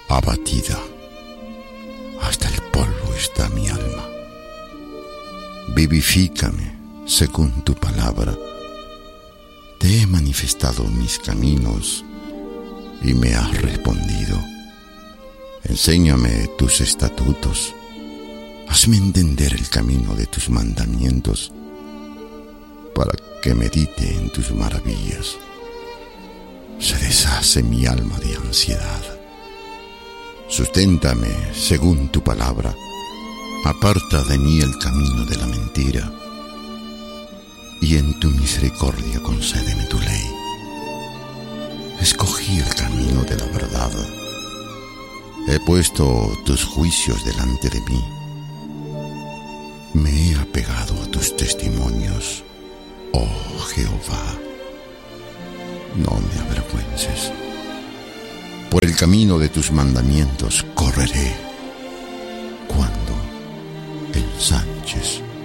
Abatida, hasta el polvo está mi alma. Vivifícame según tu palabra. Te he manifestado mis caminos y me has respondido. Enséñame tus estatutos. Hazme entender el camino de tus mandamientos para que medite en tus maravillas. Se deshace mi alma de ansiedad. Susténtame según tu palabra. Aparta de mí el camino de la mentira y en tu misericordia concédeme tu ley. Escogí el camino de la verdad. He puesto tus juicios delante de mí. Me he apegado a tus testimonios, oh Jehová. No me avergüences. Por el camino de tus mandamientos correré cuando ensanches